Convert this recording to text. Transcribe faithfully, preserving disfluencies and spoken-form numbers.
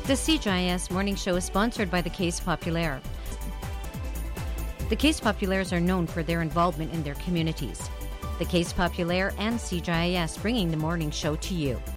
The C G I S Morning Show is sponsored by the Caisse Populaire. The Caisse Populaires are known for their involvement in their communities. The Caisse Populaire and C G I S bringing the morning show to you.